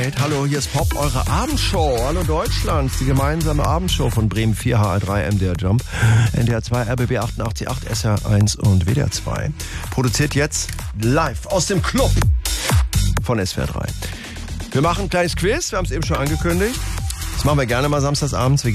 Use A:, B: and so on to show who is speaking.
A: Hallo, hier ist Pop, eure Abendshow. Hallo Deutschland, die gemeinsame Abendshow von Bremen 4, HR3, MDR Jump, NDR 2, RBB 88.8, SR1 und WDR 2. Produziert jetzt live aus dem Club von SWR 3. Wir machen ein kleines Quiz, wir haben es eben schon angekündigt. Das machen wir gerne mal samstagsabends.